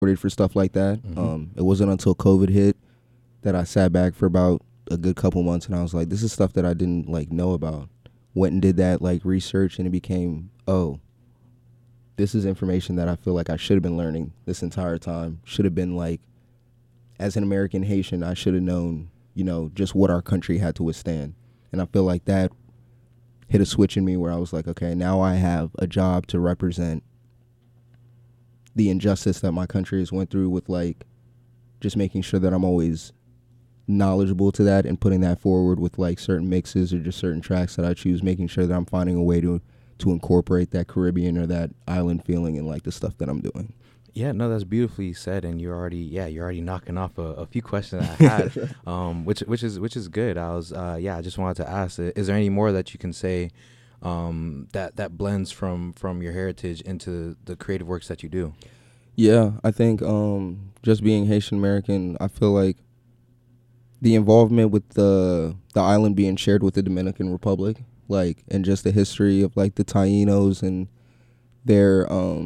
for stuff like that. Mm-hmm. It wasn't until COVID hit that I sat back for about a good couple months, and I was like, this is stuff that I didn't like know about. Went and did that like research, and it became, oh, this is information that I feel like I should have been learning this entire time. Should have been like, as an American Haitian, I should have known, just what our country had to withstand. And I feel like that hit a switch in me where I was like, okay, now I have a job to represent the injustice that my country has went through, with like just making sure that I'm always knowledgeable to that and putting that forward with like certain mixes or just certain tracks that I choose, making sure that I'm finding a way to incorporate that Caribbean or that island feeling in like the stuff that I'm doing. Yeah, no, that's beautifully said, and you're already knocking off a few questions I had, which is good. I just wanted to ask, is there any more that you can say that blends from your heritage into the creative works that you do? Yeah, I think just being Haitian American, I feel like the involvement with the island being shared with the Dominican Republic, like, and just the history of like the Tainos and their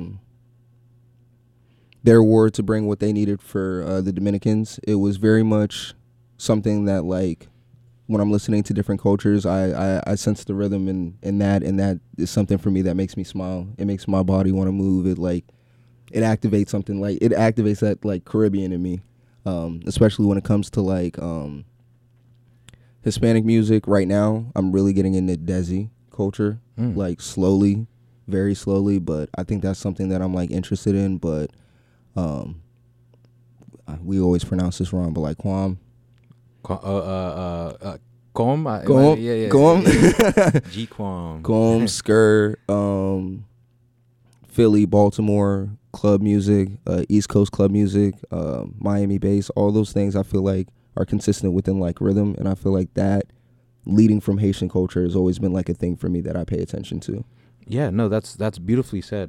war to bring what they needed for the Dominicans. It was very much something that, like, when I'm listening to different cultures, I sense the rhythm in that, and that is something for me that makes me smile. It makes my body want to move. It activates something, like, it activates that like Caribbean in me, especially when it comes to like Hispanic music. Right now, I'm really getting into Desi culture, like slowly, very slowly, but I think that's something that I'm like interested in. But we always pronounce this wrong, but like Quam. Quam, G Quam, Quam, Skur, Philly, Baltimore club music, East Coast club music, Miami bass, all those things I feel like are consistent within like rhythm, and I feel like that leading from Haitian culture has always been like a thing for me that I pay attention to. Yeah, no, that's beautifully said.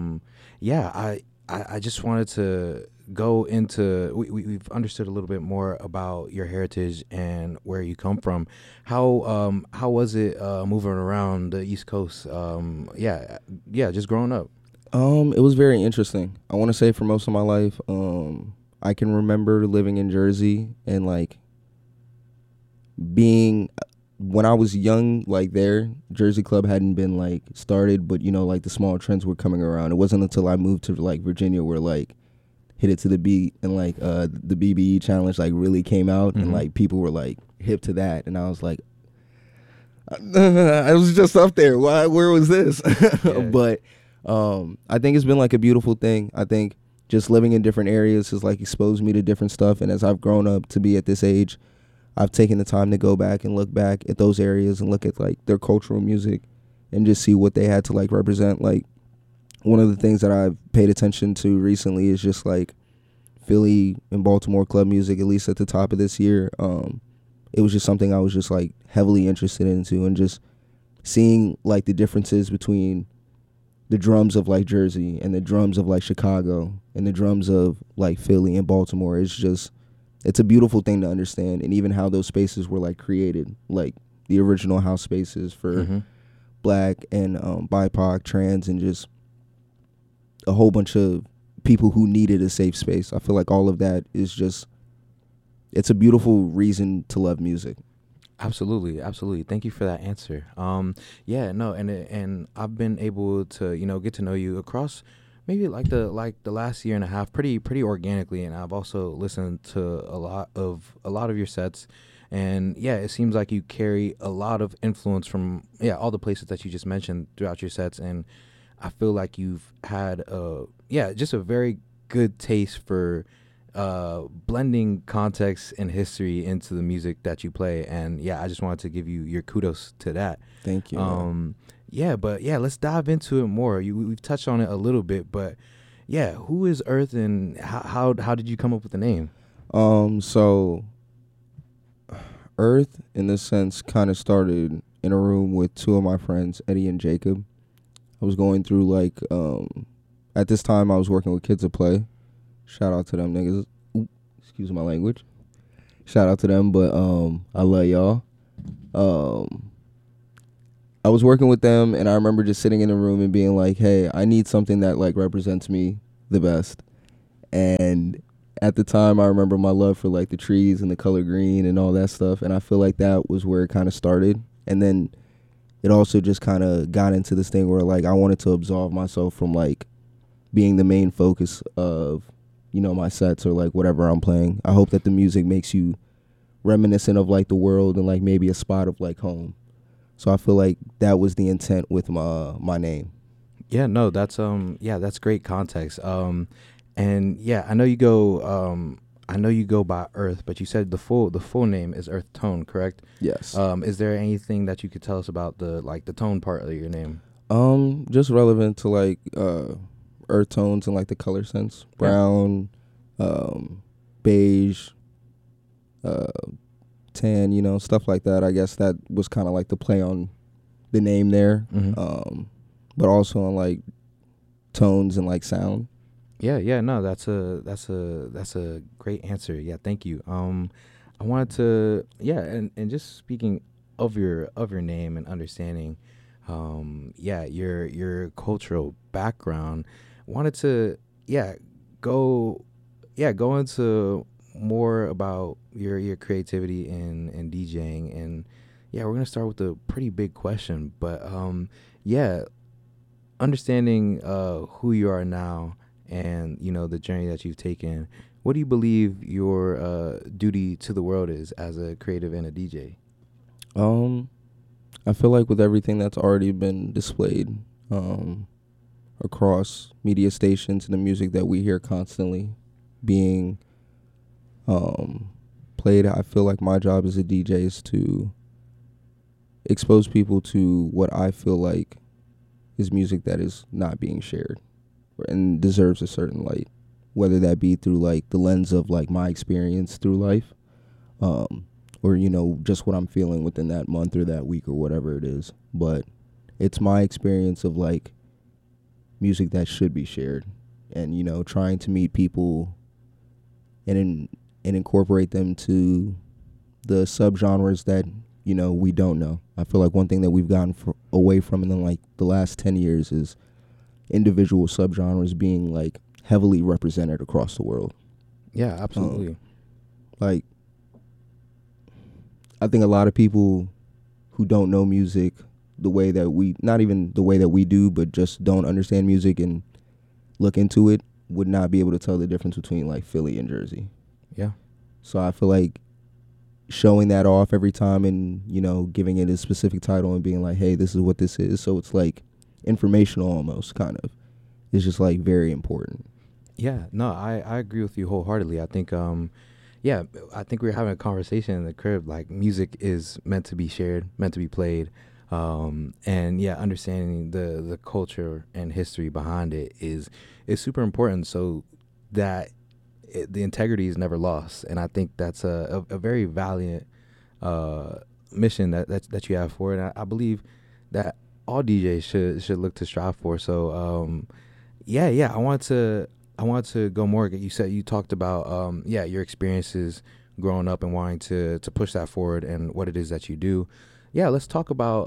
I just wanted to go into, we've understood a little bit more about your heritage and where you come from. How was it moving around the East Coast? Just growing up. It was very interesting. I want to say for most of my life, I can remember living in Jersey and like being, when I was young, like there, Jersey Club hadn't been like started, but like the small trends were coming around. It wasn't until I moved to like Virginia where like Hit It to the Beat and like the BBE challenge like really came out, and like people were like hip to that, and I was like, I was just up there. Where was this? Yeah. But I think it's been like a beautiful thing. I think just living in different areas has like exposed me to different stuff, and as I've grown up to be at this age, I've taken the time to go back and look back at those areas and look at like their cultural music and just see what they had to like represent. Like, one of the things that I've paid attention to recently is just like Philly and Baltimore club music, at least at the top of this year. It was just something I was just like heavily interested into, and just seeing like the differences between the drums of like Jersey and the drums of like Chicago and the drums of like Philly and Baltimore. It's a beautiful thing to understand, and even how those spaces were like created, like the original house spaces for Black and BIPOC, trans, and just a whole bunch of people who needed a safe space. I feel like all of that is just, it's a beautiful reason to love music. Absolutely. Thank you for that answer. And I've been able to get to know you across maybe like the last year and a half pretty organically, and I've also listened to a lot of your sets, and it seems like you carry a lot of influence from all the places that you just mentioned throughout your sets, and I feel like you've had just a very good taste for blending context and history into the music that you play, and I just wanted to give you your kudos to that. Thank you. Let's dive into it more. We've touched on it a little bit, but who is Earth, and how did you come up with the name? So Earth, in this sense, kind of started in a room with two of my friends, Eddie and Jacob. I was going through like at this time I was working with Kids of Play. Shout out to them niggas. Ooh, excuse my language. Shout out to them, but I love y'all. I was working with them, and I remember just sitting in the room and being like, hey, I need something that like represents me the best. And at the time, I remember my love for like the trees and the color green and all that stuff. And I feel like that was where it kind of started. And then it also just kind of got into this thing where like I wanted to absolve myself from like being the main focus of, you know, my sets or like whatever I'm playing. I hope that the music makes you reminiscent of like the world and like maybe a spot of like home. So I feel like that was the intent with my name. Yeah, no, that's great context. And yeah, I know you go by Earth, but you said the full name is Earth Tone, correct? Yes. Is there anything that you could tell us about the tone part of your name? Just relevant to like earth tones and like the color sense. Brown, beige, uh tan, you know, stuff like that. I guess that was kind of like the play on the name there. But also on like tones and like sound. Yeah, no, that's a great answer. Yeah, thank you. I wanted to, yeah, and just speaking of your name and understanding, yeah, your cultural background, wanted to, yeah, go, go into more about your creativity in DJing. And yeah, we're gonna start with a pretty big question, but yeah, understanding who you are now and the journey that you've taken, what do you believe your duty to the world is as a creative and a DJ? I feel like with everything that's already been displayed across media stations and the music that we hear constantly being played, I feel like my job as a DJ is to expose people to what I feel like is music that is not being shared and deserves a certain light, whether that be through like the lens of like my experience through life, or just what I'm feeling within that month or that week or whatever it is. But it's my experience of like music that should be shared, and trying to meet people and incorporate them to the subgenres that we don't know. I feel like one thing that we've gotten away from in like the last 10 years is individual subgenres being like heavily represented across the world. Yeah, absolutely. Like, I think a lot of people who don't know music the way that not even the way that we do, but just don't understand music and look into it, would not be able to tell the difference between like Philly and Jersey. Yeah. So I feel like showing that off every time and, giving it a specific title and being like, hey, this is what this is. So it's like informational almost, kind of. It's just like very important. Yeah, no, I agree with you wholeheartedly. I think, yeah, I think we were having a conversation in the crib, like music is meant to be shared, meant to be played. And yeah, understanding the culture and history behind it is super important so that the integrity is never lost. And I think that's a very valiant mission that you have for it. And I believe that all DJs should look to strive for. So yeah, I want to go more. You said you talked about your experiences growing up and wanting to push that forward and what it is that you do. Yeah, let's talk about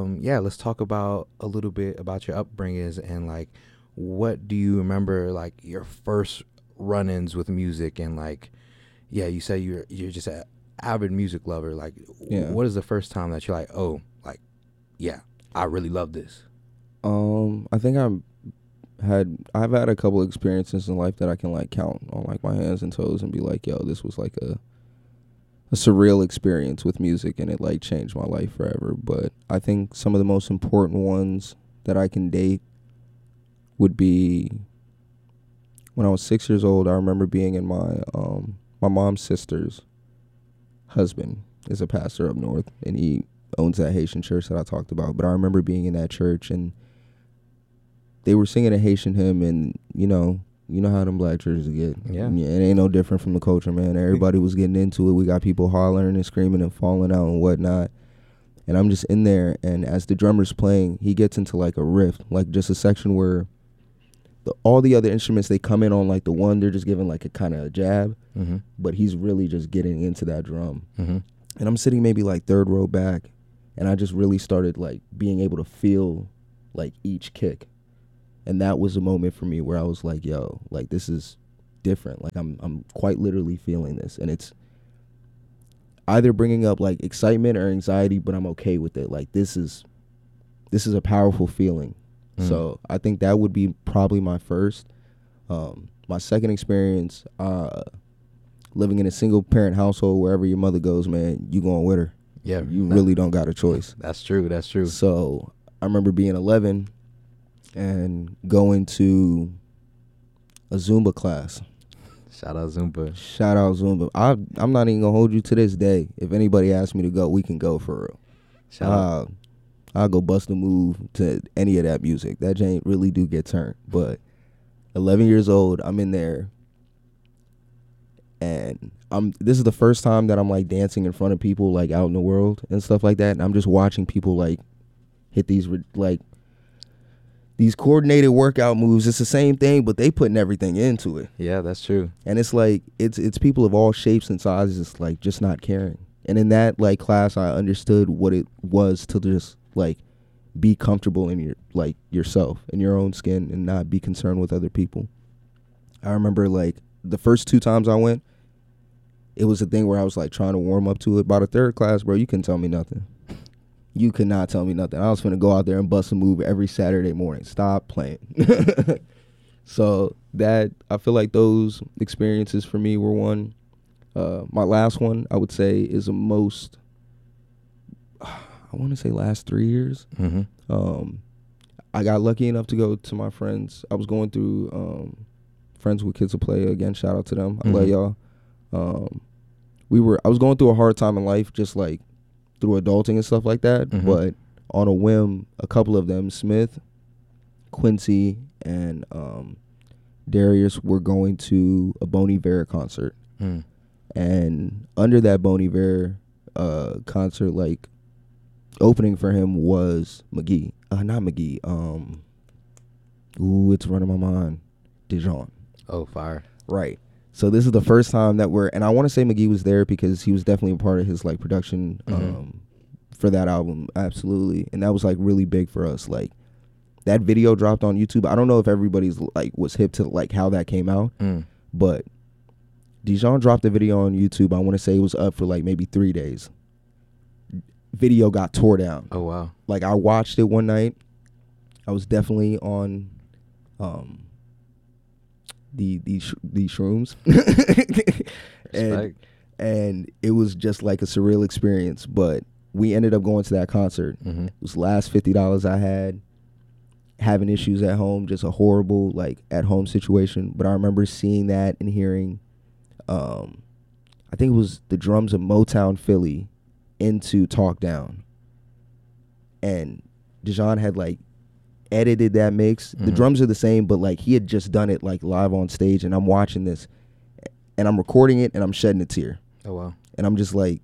a little bit about your upbringings and like what do you remember like your first run-ins with music. And like, yeah, you say you're just an avid music lover. Like, what is the first time that you're like, oh, like, yeah, I really love this? I think I've had a couple experiences in life that I can like count on like my hands and toes and be like, yo, this was like a surreal experience with music and it like changed my life forever. But I think some of the most important ones that I can date would be when I was 6 years old. I remember being in my mom's sister's husband is a pastor up north, and he owns that Haitian church that I talked about. But I remember being in that church, and they were singing a Haitian hymn, and you know how them black churches get. Yeah, it ain't no different from the culture, man. Everybody was getting into it. We got people hollering and screaming and falling out and whatnot. And I'm just in there, and as the drummer's playing, he gets into like a riff, like just a section where all the other instruments, they come in on like the one, they're just giving like a kind of jab, but he's really just getting into that drum. And I'm sitting maybe like third row back, and I just really started like being able to feel like each kick. And that was a moment for me where I was like, yo, like this is different. Like I'm quite literally feeling this, and it's either bringing up like excitement or anxiety, but I'm okay with it. Like this is a powerful feeling. So I think that would be probably my first. My second experience, living in a single parent household, wherever your mother goes, man, you going with her. Yeah, You really don't got a choice. That's true. That's true. So I remember being 11 and going to a Zumba class. Shout out Zumba. Shout out Zumba. I'm not even gonna hold you to this day. If anybody asks me to go, we can go for real. Shout out. I'll go bust a move to any of that music. That jank really do get turned. But 11 years old, I'm in there, and this is the first time that I'm like dancing in front of people like out in the world and stuff like that. And I'm just watching people like hit these coordinated workout moves. It's the same thing, but they putting everything into it. Yeah, that's true. And it's like it's people of all shapes and sizes, like just not caring. And in that like class, I understood what it was to just like be comfortable in your like yourself in your own skin and not be concerned with other people. I remember like the first 2 times I went, it was a thing where I was like trying to warm up to it. By the third class, bro, you couldn't tell me nothing. You could not tell me nothing. I was finna go out there and bust a move every Saturday morning. Stop playing. So that, I feel like those experiences for me were one. My last one, I would say, is the most, I want to say last 3 years. I got lucky enough to go to my friends. I was going through Friends with Kids to Play. Again, shout out to them. I love y'all. I was going through a hard time in life, just like through adulting and stuff like that. But on a whim, a couple of them, Smith, Quincy, and Darius, were going to a Bon Iver concert. And under that Bon Iver concert, like opening for him was McGee. Not McGee. It's running my mind. Dijon. Oh, fire. Right. So this is the first time that and I want to say McGee was there because he was definitely a part of his like production for that album. Absolutely. And that was like really big for us. Like that video dropped on YouTube. I don't know if everybody's like was hip to like how that came out, but Dijon dropped the video on YouTube. I want to say it was up for like maybe 3 days. Video got tore down. Oh, wow. Like I watched it one night. I was definitely on the shrooms. and it was just like a surreal experience. But we ended up going to that concert. It was the last $50 I had. Having issues at home, just a horrible like at home situation. But I remember seeing that and hearing I think it was the drums of Motown Philly into Talk Down. And Dijon had like edited that mix. The drums are the same, but like he had just done it like live on stage, and I'm watching this and I'm recording it and I'm shedding a tear. Oh, wow. And I'm just like,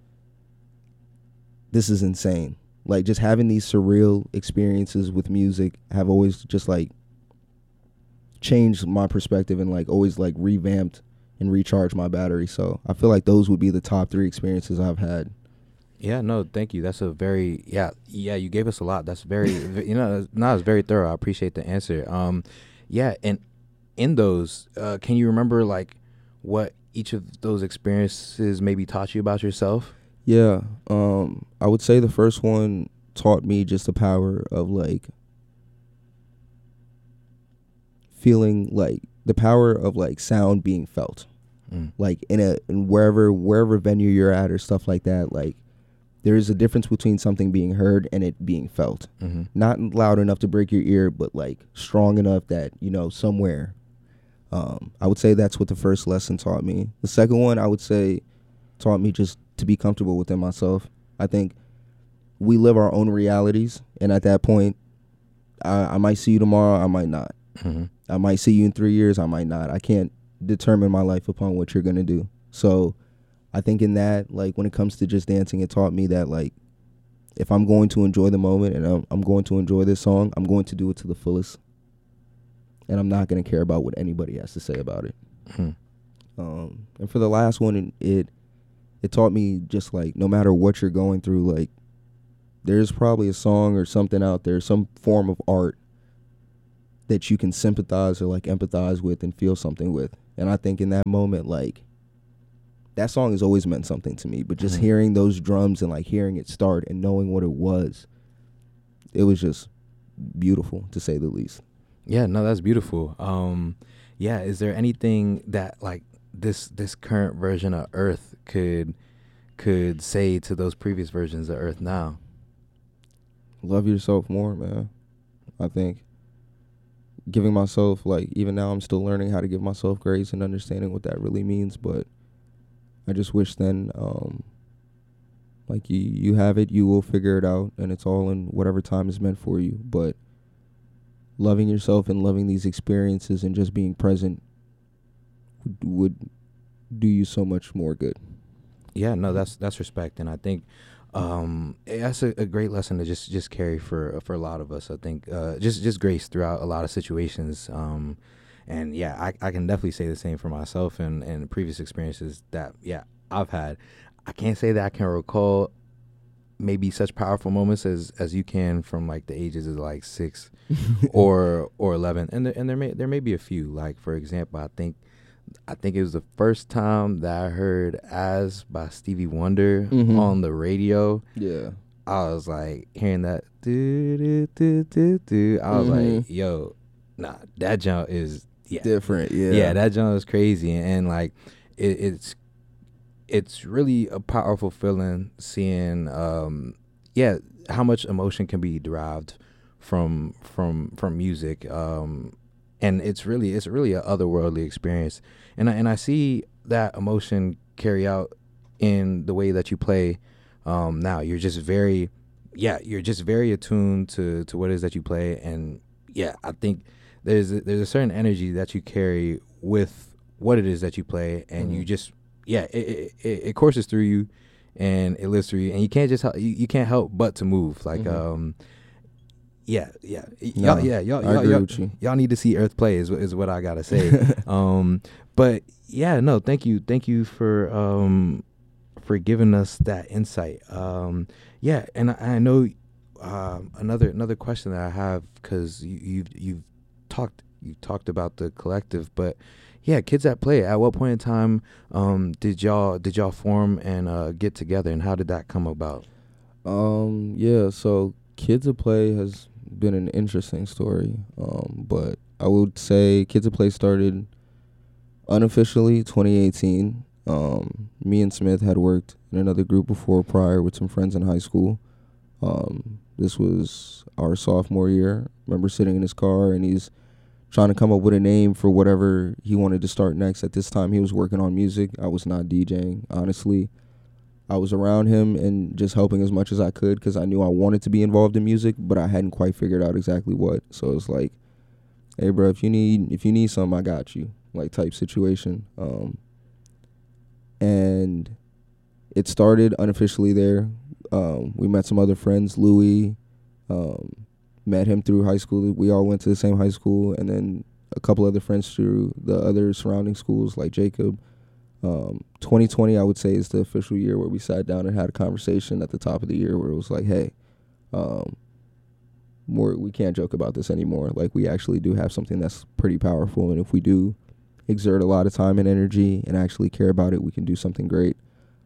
this is insane. Like just having these surreal experiences with music have always just like changed my perspective and like always like revamped and recharged my battery. So I feel like those would be the top 3 experiences I've had. Yeah, no, thank you. That's a very, you gave us a lot. That's very, it's very thorough. I appreciate the answer. Yeah, and in those, can you remember like what each of those experiences maybe taught you about yourself? Yeah, I would say the first one taught me just the power of like feeling like the power of like sound being felt. Like in wherever venue you're at or stuff like that, like there is a difference between something being heard and it being felt. Not loud enough to break your ear, but like strong enough that, somewhere. I would say that's what the first lesson taught me. The second one, I would say, taught me just to be comfortable within myself. I think we live our own realities, and at that point, I might see you tomorrow, I might not. I might see you in 3 years, I might not. I can't determine my life upon what you're going to do. So I think in that, like when it comes to just dancing, it taught me that like if I'm going to enjoy the moment and I'm going to enjoy this song, I'm going to do it to the fullest. And I'm not going to care about what anybody has to say about it. And for the last one, it taught me just like no matter what you're going through, like there's probably a song or something out there, some form of art that you can sympathize or like empathize with and feel something with. And I think in that moment, like, that song has always meant something to me. But just Mhm. hearing those drums and like hearing it start and knowing what it was just beautiful, to say the least. Yeah, no, that's beautiful. Yeah, is there anything that like this current version of Earth could say to those previous versions of Earth now? Love yourself more, man. I think giving myself, like, even now I'm still learning how to give myself grace and understanding what that really means, but I just wish then, like, you have it, you will figure it out, and it's all in whatever time is meant for you. But loving yourself and loving these experiences and just being present would do you so much more good. Yeah, no, that's respect, and I think that's a great lesson to just carry for a lot of us. I think just grace throughout a lot of situations. And yeah, I can definitely say the same for myself and previous experiences that I've had. I can't say that I can recall maybe such powerful moments as you can from like the ages of like 6 or 11, and there may be a few. Like, for example, I think it was the first time that I heard "As" by Stevie Wonder on the radio. Yeah. I was like hearing that do do do do do. I was like, yo, nah, that jump is different. Yeah. Yeah, that jump is crazy, and like it's really a powerful feeling seeing how much emotion can be derived from music, and it's really a otherworldly experience, and I see that emotion carry out in the way that you play. Now you're just very attuned to what it is that you play, and I think there's a certain energy that you carry with what it is that you play, and you just it courses through you, and it lives through you, and you can't just you can't help but to move like y'all agree with you. Y'all need to see Earth play is what I gotta say. But no, thank you for giving us that insight. And I know another question that I have, because you've talked about the collective, but Kids at Play, at what point in time did y'all form and get together, and how did that come about? So Kids at Play has been an interesting story, but I would say Kids at Play started unofficially 2018. Me and Smith had worked in another group before prior with some friends in high school. This was our sophomore year. I remember sitting in his car, and he's trying to come up with a name for whatever he wanted to start next. At this time, he was working on music. I was not DJing, honestly. I was around him and just helping as much as I could because I knew I wanted to be involved in music, but I hadn't quite figured out exactly what. So it's like, hey, bro, if you need something, I got you, like, type situation. And it started unofficially there. We met some other friends, Louis, met him through high school. We all went to the same high school, and then a couple other friends through the other surrounding schools, like Jacob. 2020, I would say, is the official year where we sat down and had a conversation at the top of the year where it was like, hey, we can't joke about this anymore. Like, we actually do have something that's pretty powerful, and if we do exert a lot of time and energy and actually care about it, we can do something great.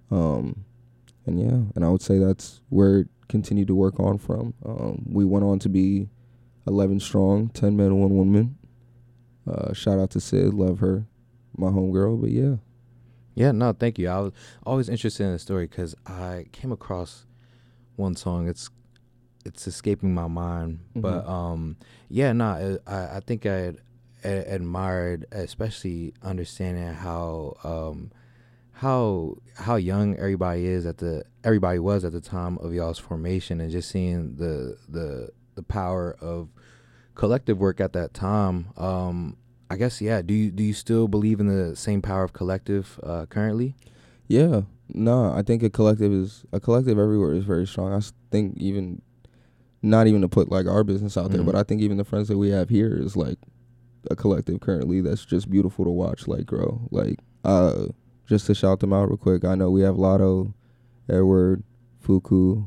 And I would say that's where it continued to work on from. We went on to be 11 strong, 10 men, 1 woman. Shout out to Sid, love her, my homegirl, but yeah. Yeah, no, thank you. I was always interested in the story because I came across one song. It's escaping my mind, but I think I admired, especially understanding how young everybody was at the time of y'all's formation, and just seeing the power of collective work at that time. I guess, do you still believe in the same power of collective currently? Yeah, no, I think a collective everywhere is very strong. I think even, not even to put like our business out there, but I think even the friends that we have here is like a collective currently that's just beautiful to watch, like, grow. Like, just to shout them out real quick, I know we have Lotto, Edward, Fuku,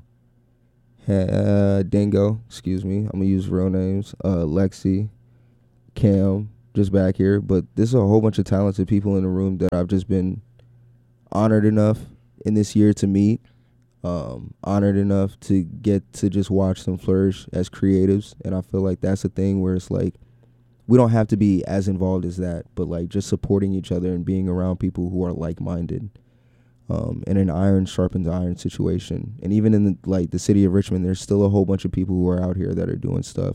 Dingo, excuse me, I'm gonna use real names, Lexi, Cam, just back here. But there's a whole bunch of talented people in the room that I've just been honored enough in this year to meet, honored enough to get to just watch them flourish as creatives. And I feel like that's a thing where it's like, we don't have to be as involved as that, but like just supporting each other and being around people who are like-minded. In an iron sharpens iron situation. And even in the city of Richmond, there's still a whole bunch of people who are out here that are doing stuff.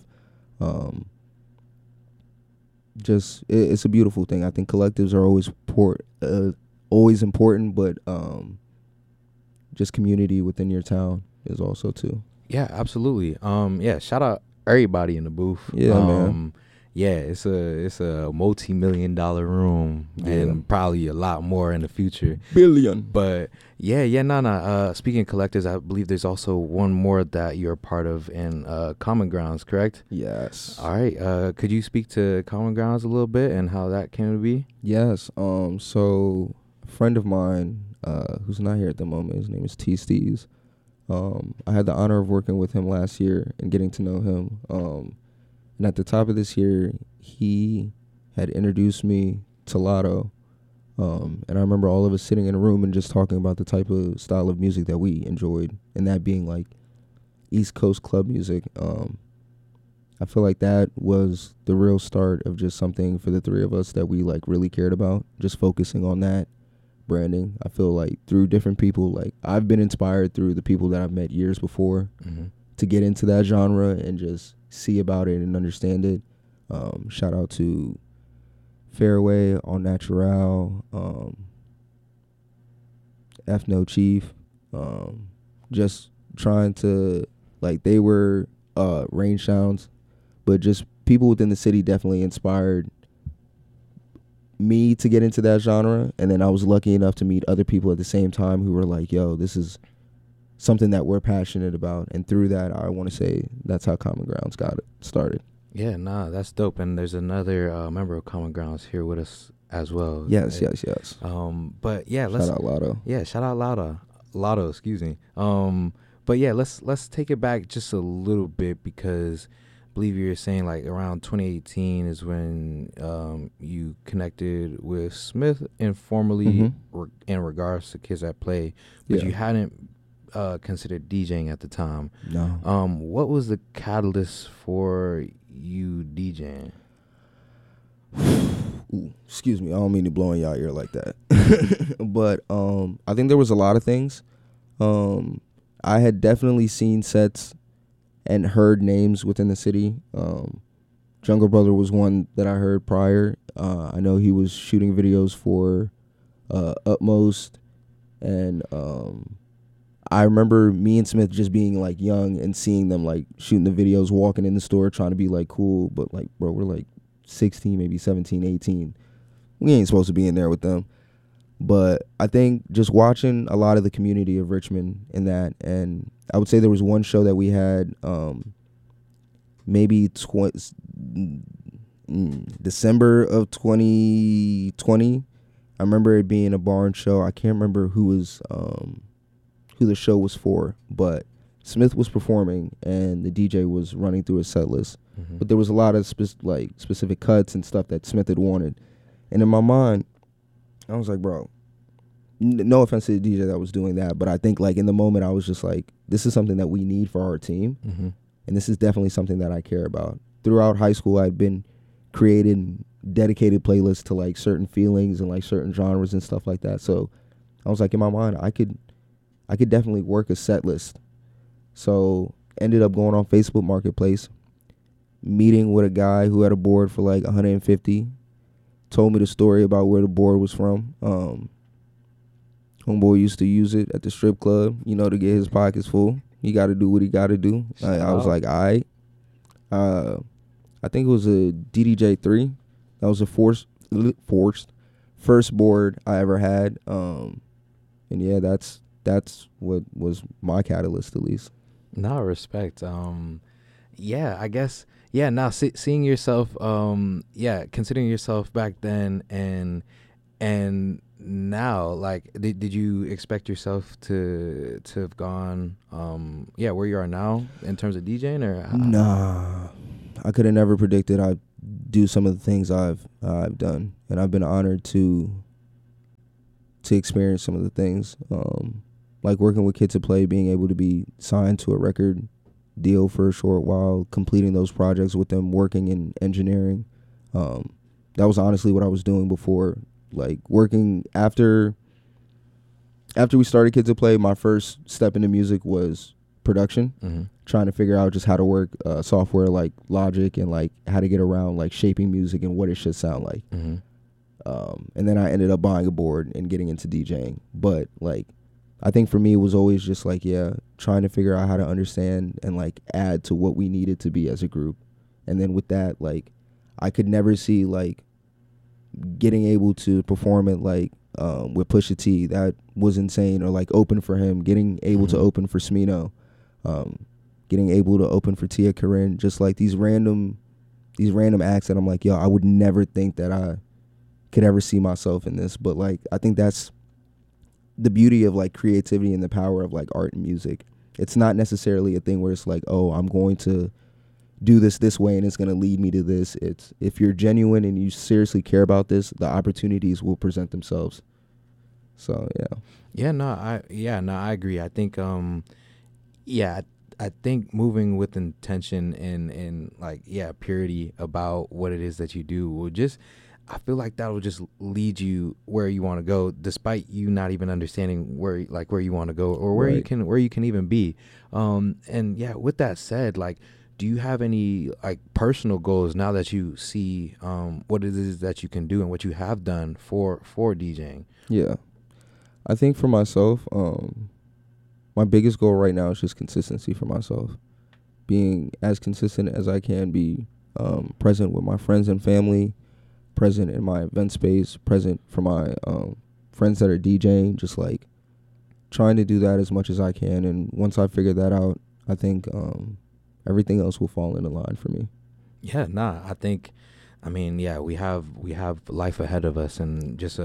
It's a beautiful thing. I think collectives are always important, but just community within your town is also too. Yeah, absolutely. Yeah, shout out everybody in the booth. Yeah, man. Yeah, it's a multi-million-dollar room, and probably a lot more in the future. Billion. But no. Speaking of collectives, I believe there's also one more that you're a part of in Common Grounds, correct? Yes. All right. Could you speak to Common Grounds a little bit and how that came to be? Yes. So a friend of mine, who's not here at the moment, his name is T. Steves. I had the honor of working with him last year and getting to know him. And at the top of this year, he had introduced me to Lotto. And I remember all of us sitting in a room and just talking about the type of style of music that we enjoyed, and that being like East Coast club music. I feel like that was the real start of just something for the three of us that we like really cared about, just focusing on that branding. I feel like through different people, like I've been inspired through the people that I've met years before to get into that genre and just see about it and understand it. Shout out to Fairway, All Natural, F No Chief, just trying to, like, they were Rain Sounds, but just people within the city definitely inspired me to get into that genre. And then I was lucky enough to meet other people at the same time who were like, yo, this is something that we're passionate about. And through that, I want to say that's how Common Grounds got it started. Yeah, that's dope. And there's another member of Common Grounds here with us as well. Yes. But yeah, let's shout out Lotto. Yeah, shout out Lotto, excuse me. But yeah, let's take it back just a little bit, because I believe you were saying like around 2018 is when you connected with Smith informally in regards to Kids at Play, but you hadn't considered DJing at the time. No. What was the catalyst for you DJing? Ooh, excuse me, I don't mean to blow in y'all ear like that. But I think there was a lot of things. I had definitely seen sets and heard names within the city. Jungle Brother was one that I heard prior. I know he was shooting videos for Utmost, and I remember me and Smith just being like young and seeing them like shooting the videos, walking in the store trying to be like cool, but like, bro, we're like 16, maybe 17, 18. We ain't supposed to be in there with them. But I think just watching a lot of the community of Richmond in that, and I would say there was one show that we had maybe December of 2020. I remember it being a barn show. I can't remember who the show was for, but Smith was performing and the DJ was running through his set list. But there was a lot of specific cuts and stuff that Smith had wanted. And in my mind, I was like, bro, no offense to the DJ that was doing that, but I think like in the moment I was just like, this is something that we need for our team. And this is definitely something that I care about. Throughout high school, I'd been creating dedicated playlists to like certain feelings and like certain genres and stuff like that. So I was like, in my mind, I could definitely work a set list. So ended up going on Facebook Marketplace, meeting with a guy who had a board for like 150, told me the story about where the board was from. Homeboy used to use it at the strip club, to get his pockets full. He got to do what he got to do. I was like, all right. I think it was a DDJ3. That was a forced first board I ever had. And yeah, that's what was my catalyst, at least. No, respect. Yeah, I guess. Yeah, now seeing yourself, considering yourself back then and now, like, did you expect yourself to have gone, where you are now in terms of DJing, or? Nah, I could have never predicted I'd do some of the things I've done, and I've been honored to experience some of the things, like working with Kid to Play, being able to be signed to a record deal for a short while, completing those projects with them, working in engineering. That was honestly what I was doing before, like working after we started Kid to Play. My first step into music was production, trying to figure out just how to work software like Logic and like how to get around like shaping music and what it should sound like. And then I ended up buying a board and getting into DJing. But like, I think for me it was always just like, trying to figure out how to understand and like add to what we needed to be as a group. And then with that, like, I could never see like getting able to perform it like with Pusha T. That was insane. Or like open for him, getting able to open for Smino, getting able to open for Tia Corinne, just like these random acts that I'm like, I would never think that I could ever see myself in this. But like, I think that's the beauty of like creativity and the power of like art and music. It's not necessarily a thing where it's like, oh, I'm going to do this way and it's going to lead me to this. It's, if you're genuine and you seriously care about this, the opportunities will present themselves. So I agree. I think I think moving with intention and like purity about what it is that you do will just, I feel like that will just lead you where you want to go, despite you not even understanding where you want to go or where you can even be. And with that said, like, do you have any like personal goals now that you see what it is that you can do and what you have done for DJing? Yeah, I think for myself, my biggest goal right now is just consistency for myself, being as consistent as I can be, present with my friends and family, present in my event space, present for my friends that are DJing, just like trying to do that as much as I can. And once I figure that out, I think everything else will fall into line for me. I think, we have life ahead of us, and just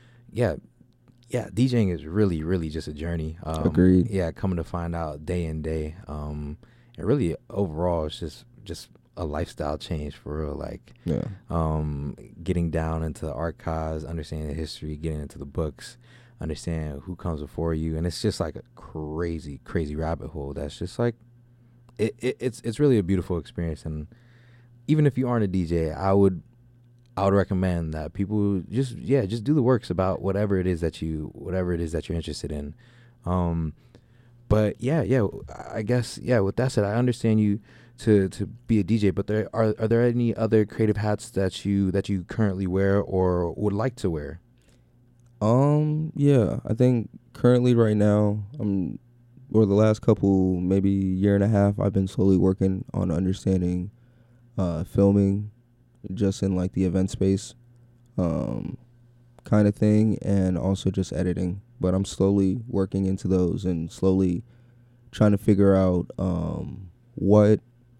DJing is really, really just a journey. Agreed. Coming to find out day in day. And really overall, it's just a lifestyle change for real. Like, getting down into the archives, understanding the history, getting into the books, understand who comes before you. And it's just like a crazy, crazy rabbit hole. That's just like, it's really a beautiful experience. And even if you aren't a DJ, I would recommend that people just do the works about whatever it is that you're interested in. But I guess with that said, I understand you to be a DJ, but are there any other creative hats that you currently wear or would like to wear? I think currently right now, or the last couple, maybe year and a half, I've been slowly working on understanding filming just in like the event space kind of thing, and also just editing. But I'm slowly working into those and slowly trying to figure out what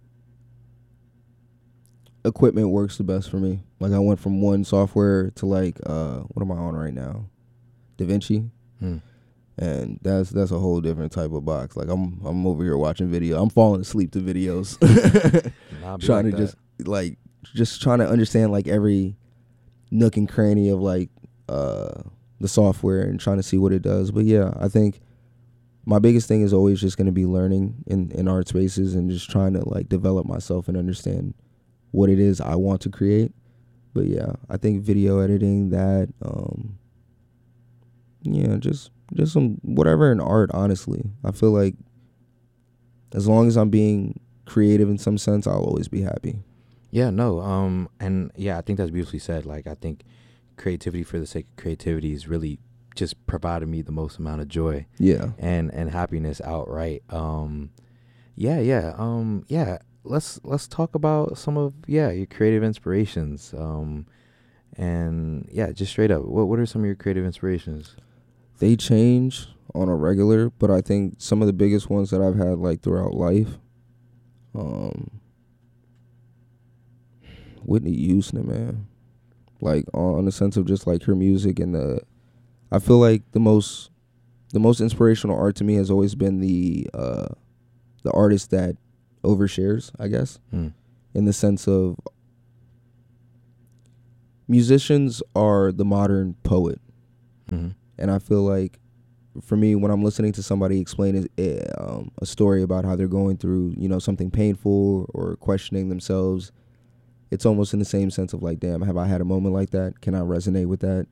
equipment works the best for me. Like, I went from one software to like what am I on right now? DaVinci. And that's a whole different type of box. Like, I'm over here watching video. I'm falling asleep to videos. Trying like to just trying to understand like every nook and cranny of like the software and trying to see what it does. But I think my biggest thing is always just going to be learning in art spaces and just trying to like develop myself and understand what it is I want to create. But I think video editing, that just some whatever in art, honestly. I feel like as long as I'm being creative in some sense, I'll always be happy. And I think that's beautifully said. Like, I think creativity for the sake of creativity is really just provided me the most amount of joy and happiness outright. Let's talk about some of your creative inspirations. Just straight up, what are some of your creative inspirations? They change on a regular, but I think some of the biggest ones that I've had like throughout life, Whitney Houston, man. Like, on the sense of just like her music and I feel like the most inspirational art to me has always been the artist that overshares, I guess, in the sense of musicians are the modern poet. Mm-hmm. And I feel like, for me, when I'm listening to somebody explain a story about how they're going through, something painful or questioning themselves, it's almost in the same sense of like, damn, have I had a moment like that? Can I resonate with that?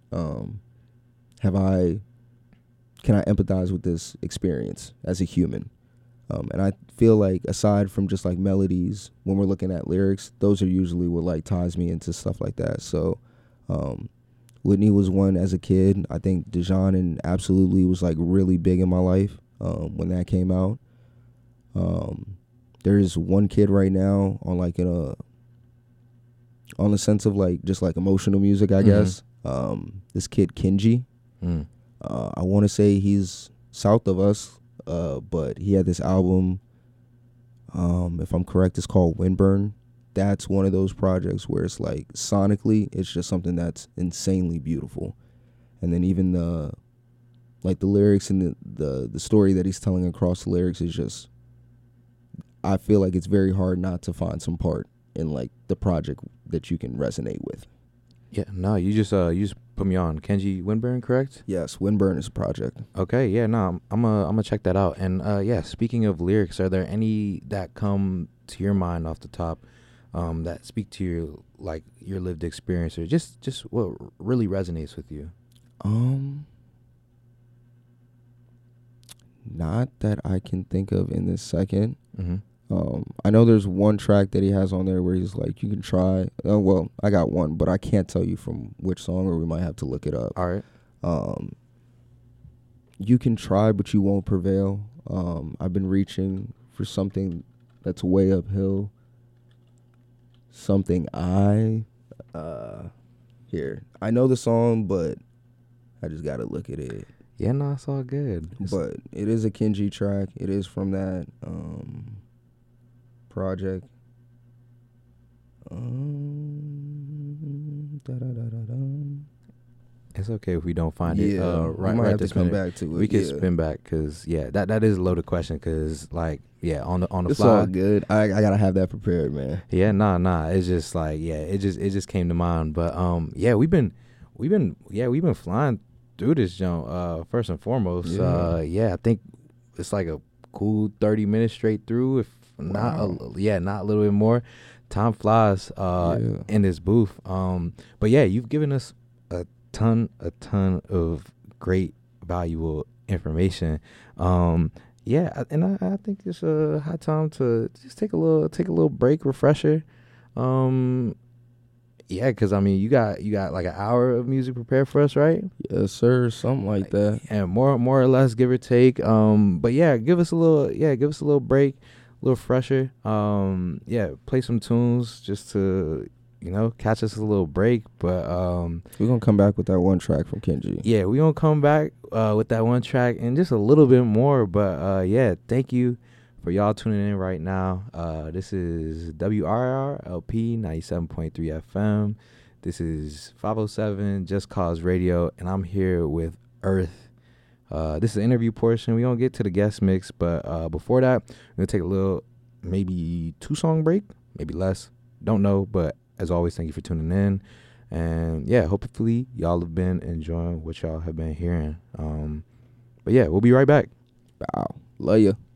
Can I empathize with this experience as a human? And I feel like, aside from just like melodies, when we're looking at lyrics, those are usually what like ties me into stuff like that. So Whitney was one as a kid. I think Dijon and Absolutely was like really big in my life when that came out. There's one kid right now on like on the sense of like just like emotional music, I guess. This kid Kenji. I want to say he's south of us, but he had this album. If I'm correct, it's called Windburn. That's one of those projects where it's like sonically, it's just something that's insanely beautiful, and then even the lyrics and the story that he's telling across the lyrics is just. I feel like it's very hard not to find some part in like the project that you can resonate with. Yeah, no, you just put me on Kenji Windburn, correct? Yes, Windburn is a project. Okay, yeah, no, I'm gonna check that out. And yeah, speaking of lyrics, are there any that come to your mind off the top that speak to your lived experience, or just what really resonates with you? Not that I can think of in this second. Mm-hmm. I know there's one track that he has on there where he's like, you can try. Well, I got one, but I can't tell you from which song, or we might have to look it up. All right. You can try, but you won't prevail. I've been reaching for something that's way uphill. Something here. I know the song, but I just got to look at it. Yeah, no, it's all good. But it is a Kenji track. It is from that project. It's okay if we don't find it. Right, might have to come back to it. We can spin back, because that is a loaded question. Because on the it's fly, all good. I gotta have that prepared, man. Yeah, nah. It's just like it just came to mind. But we've been flying through this jump. First and foremost, I think it's like a cool 30 minutes straight through. If not, not a little bit more. Time flies in this booth. But you've given us a ton of great, valuable information. And I think it's a high time to just take a little break, refresher. Because I mean, you got like an hour of music prepared for us, right? Yes, sir. Something like that. And more or less, give or take. But give us a little break, a little fresher. Play some tunes just to catch us a little break. But we're gonna come back with that one track from Kenji. Yeah, we're gonna come back with that one track and just a little bit more. But thank you for y'all tuning in right now. This is WRRLP 97.3 FM. This is 507 Just Cause Radio, and I'm here with Earth. This is the interview portion. We're gonna get to the guest mix, but before that, we're gonna take a little, maybe 2-song break, maybe less. Don't know, but as always, thank you for tuning in. And hopefully y'all have been enjoying what y'all have been hearing. But we'll be right back. Wow. Love ya.